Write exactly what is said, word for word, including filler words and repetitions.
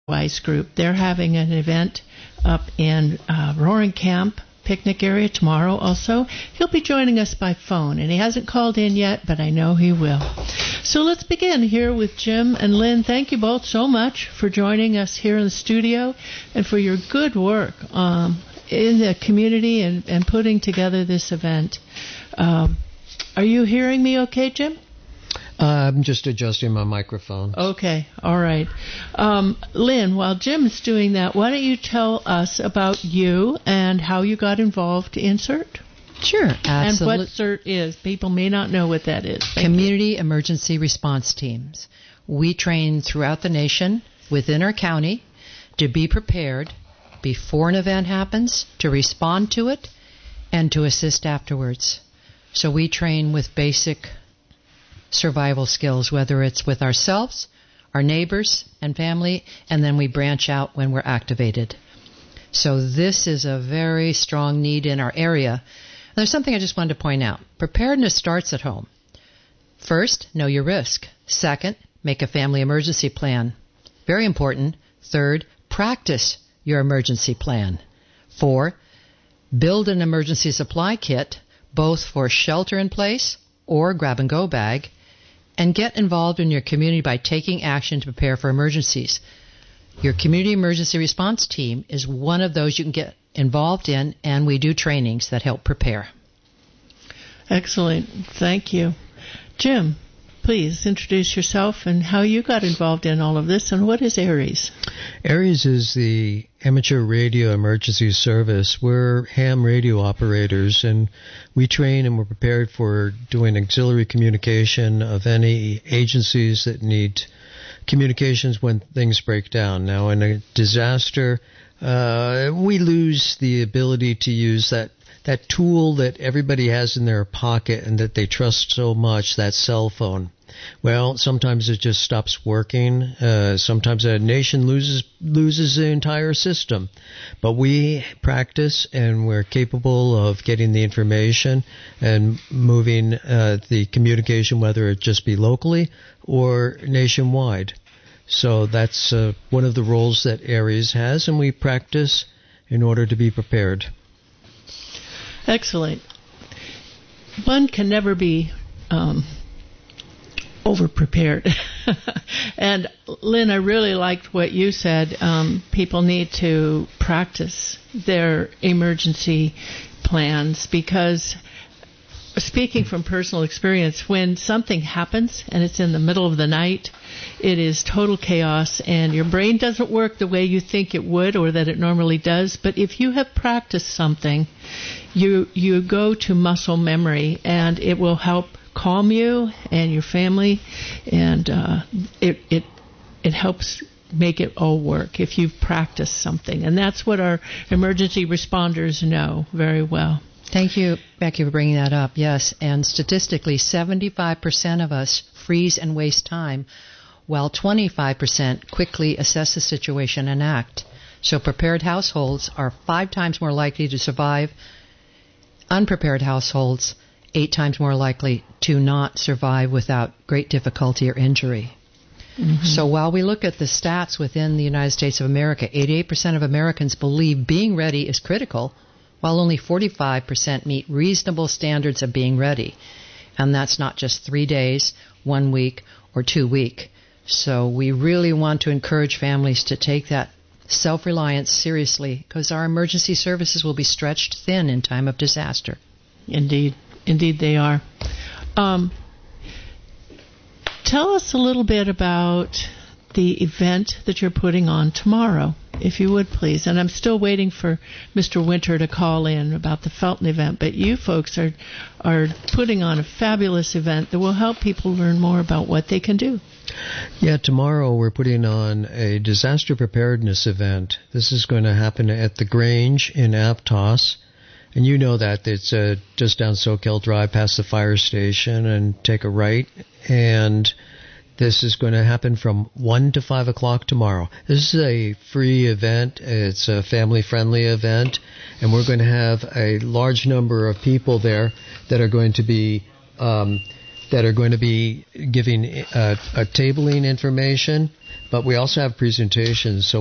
Wise Group. They're having an event up in uh, Roaring Camp picnic area tomorrow also. He'll be joining us by phone, and he hasn't called in yet, but I know he will. So let's begin here with Jim and Lynn. Thank you both so much for joining us here in the studio and for your good work um, in the community and, and putting together this event. Um, are you hearing me okay, Jim? Uh, I'm just adjusting my microphone. Okay, all right. Um, Lynn, while Jim's doing that, why don't you tell us about you and how you got involved in CERT? Sure, absolutely. And what CERT is. People may not know what that is. Community Emergency Response Teams. We train throughout the nation, within our county, to be prepared before an event happens, to respond to it, and to assist afterwards. So we train with basic survival skills, whether it's with ourselves, our neighbors, and family, and then we branch out when we're activated. So this is a very strong need in our area. And there's something I just wanted to point out. Preparedness starts at home. First, know your risk. Second, make a family emergency plan. Very important. Third, practice your emergency plan. Four, build an emergency supply kit, both for shelter in place or grab-and-go bag, and get involved in your community by taking action to prepare for emergencies. Your Community Emergency Response Team is one of those you can get involved in, and we do trainings that help prepare. Excellent. Thank you. Jim, please introduce yourself and how you got involved in all of this, and what is ARES? ARES is the Amateur Radio Emergency Service. We're ham radio operators, and we train and we're prepared for doing auxiliary communication of any agencies that need communications when things break down. Now, in a disaster, uh, we lose the ability to use that that tool that everybody has in their pocket and that they trust so much, that cell phone. Well, sometimes it just stops working. Uh, sometimes a nation loses loses the entire system. But we practice, and we're capable of getting the information and moving uh, the communication, whether it just be locally or nationwide. So that's uh, one of the roles that ARES has, and we practice in order to be prepared. Excellent. One can never be um, over-prepared. And, Lynn, I really liked what you said. Um, people need to practice their emergency plans because, speaking from personal experience, when something happens and it's in the middle of the night, it is total chaos and your brain doesn't work the way you think it would or that it normally does. But if you have practiced something, you you go to muscle memory, and it will help calm you and your family, and uh, it it it helps make it all work if you've practiced something. And that's what our emergency responders know very well. Thank you, Becky, for bringing that up. Yes, and statistically, seventy-five percent of us freeze and waste time, while twenty-five percent quickly assess the situation and act. So prepared households are five times more likely to survive. Unprepared households, eight times more likely to not survive without great difficulty or injury. Mm-hmm. So while we look at the stats within the United States of America, eighty-eight percent of Americans believe being ready is critical, while only forty-five percent meet reasonable standards of being ready. And that's not just three days, one week, or two week. So we really want to encourage families to take that self-reliance seriously, because our emergency services will be stretched thin in time of disaster. Indeed. Indeed they are. Um, tell us a little bit about the event that you're putting on tomorrow, if you would, please. And I'm still waiting for Mister Winter to call in about the Felton event, but you folks are are putting on a fabulous event that will help people learn more about what they can do. Yeah, tomorrow we're putting on a disaster preparedness event. This is going to happen at the Grange in Aptos. And you know that. It's uh, just down Soquel Drive past the fire station, and take a right. And this is going to happen from one to five o'clock tomorrow. This is a free event. It's a family-friendly event. And we're going to have a large number of people there that are going to be um, that are going to be giving uh, a tabling information. But we also have presentations. So